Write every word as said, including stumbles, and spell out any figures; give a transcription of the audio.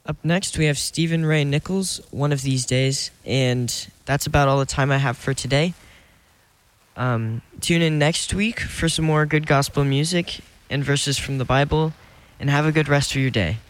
Up next, we have Stephen Ray Nichols, One of These Days, and that's about all the time I have for today. Um, tune in next week for some more good gospel music and verses from the Bible, and have a good rest of your day.